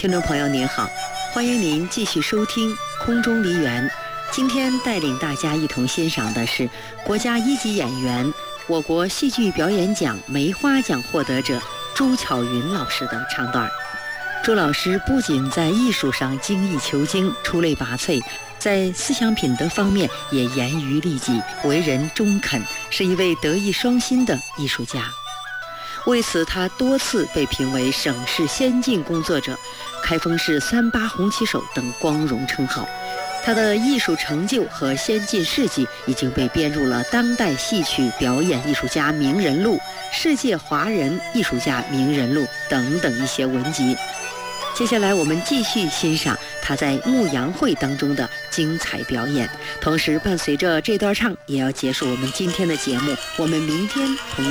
听众朋友您好，欢迎您继续收听空中梨园。今天带领大家一同欣赏的是国家一级演员、我国戏剧表演奖梅花奖获得者朱巧云老师的唱段。朱老师不仅在艺术上精益求精、出类拔萃，在思想品德方面也严于律己，为人中肯，是一位德艺双馨的艺术家。为此，他多次被评为省市先进工作者、开封市38红旗手等光荣称号。他的艺术成就和先进事迹已经被编入了当代戏曲表演艺术家名人录、世界华人艺术家名人录等等一些文集。接下来我们继续欣赏他在牧羊会当中的精彩表演，同时伴随着这段唱也要结束我们今天的节目。我们明天同样